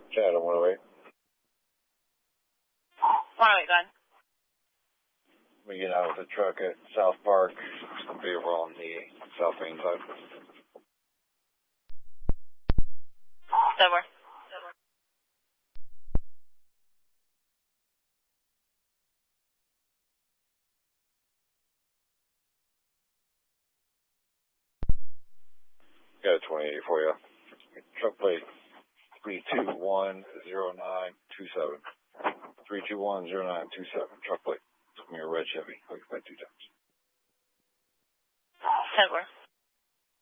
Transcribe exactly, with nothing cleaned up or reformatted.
Chad on one oh eight. one oh eight, go ahead. We get out of the truck at South Park. Some be over on the South Main side. Over. Got a twenty-eight for you. Truck plate three two one zero nine two seven. three two one zero nine two seven. Truck plate. It's going to be a red Chevy. Click by two times. ten four.